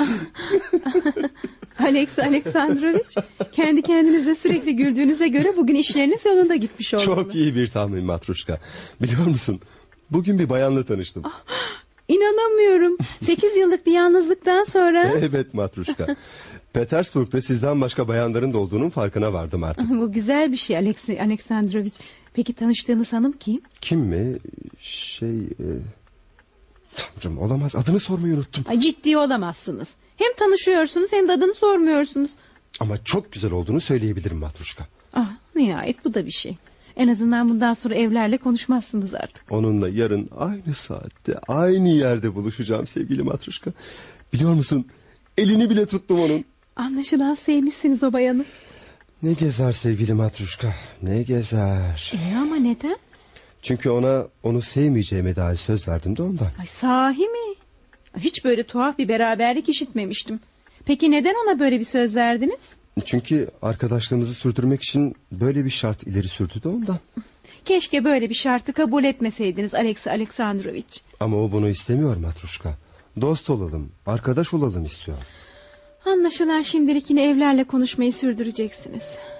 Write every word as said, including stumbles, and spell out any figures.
Alex Aleksandrovich, kendi kendinize sürekli güldüğünüze göre bugün işleriniz yolunda gitmiş olmalı. Çok iyi bir tahmin Matruşka. Biliyor musun, bugün bir bayanla tanıştım. Ah, İnanamıyorum. Sekiz yıllık bir yalnızlıktan sonra. Evet Matruşka. Petersburg'da sizden başka bayanların da olduğunun farkına vardım artık. Bu güzel bir şey Alex Aleksandrovich. Peki tanıştığınız hanım kim? Kim mi? Şey... E... Tanrım, olamaz, adını sormayı unuttum. Ay, ciddi olamazsınız. Hem tanışıyorsunuz hem de adını sormuyorsunuz. Ama çok güzel olduğunu söyleyebilirim Matruşka. Ah, nihayet bu da bir şey. En azından bundan sonra evlerle konuşmazsınız artık. Onunla yarın aynı saatte aynı yerde buluşacağım sevgili Matruşka. Biliyor musun, elini bile tuttum onun. Anlaşılan sevmişsiniz o bayanı. Ne gezer sevgili Matruşka, ne gezer. E ama neden? Çünkü ona onu sevmeyeceğime dair söz verdim de ondan. Ay, sahi mi? Hiç böyle tuhaf bir beraberlik işitmemiştim. Peki neden ona böyle bir söz verdiniz? Çünkü arkadaşlığımızı sürdürmek için böyle bir şart ileri sürdü de ondan. Keşke böyle bir şartı kabul etmeseydiniz Alex Aleksandrovich. Ama o bunu istemiyor Matruşka. Dost olalım, arkadaş olalım istiyor. Anlaşılan şimdilik yine evlerle konuşmayı sürdüreceksiniz.